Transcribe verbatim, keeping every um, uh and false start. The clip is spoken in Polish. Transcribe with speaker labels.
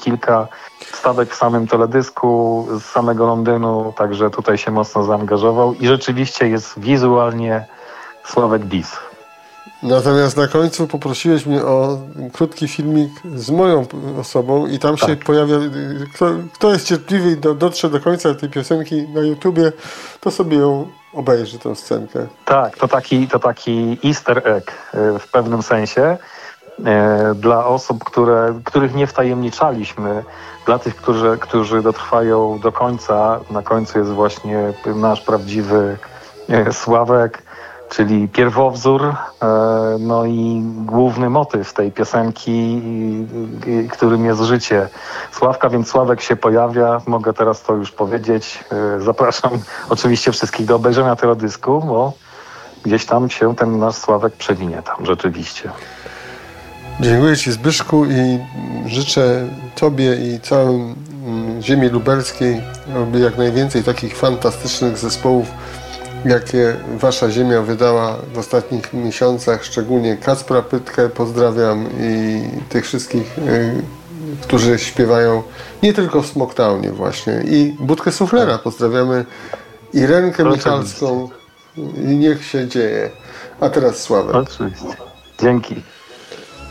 Speaker 1: kilka wstawek w samym teledysku z samego Londynu, także tutaj się mocno zaangażował i rzeczywiście jest wizualnie Sławek bis.
Speaker 2: Natomiast na końcu poprosiłeś mnie o krótki filmik z moją osobą i tam się
Speaker 1: tak.
Speaker 2: pojawia, kto, kto jest cierpliwy i do, dotrze do końca tej piosenki na YouTubie, to sobie ją obejrzy, tę scenkę.
Speaker 1: Tak, to taki, to taki easter egg w pewnym sensie dla osób, które, których nie wtajemniczaliśmy, dla tych, którzy, którzy dotrwają do końca. Na końcu jest właśnie nasz prawdziwy Sławek, czyli pierwowzór, no i główny motyw tej piosenki, którym jest życie Sławka, więc Sławek się pojawia, mogę teraz to już powiedzieć. Zapraszam oczywiście wszystkich do obejrzenia teledysku, bo gdzieś tam się ten nasz Sławek przewinie tam rzeczywiście.
Speaker 2: Dziękuję Ci, Zbyszku, i życzę Tobie i całym ziemi lubelskiej, aby jak najwięcej takich fantastycznych zespołów, jakie Wasza ziemia wydała w ostatnich miesiącach, szczególnie Kacpra Pytkę pozdrawiam i tych wszystkich, y, którzy śpiewają nie tylko w Smoktownie właśnie, i Budkę Suflera pozdrawiamy, i Renkę Michalską, i niech się dzieje. A teraz Sławek.
Speaker 1: Oczywiście. Dzięki.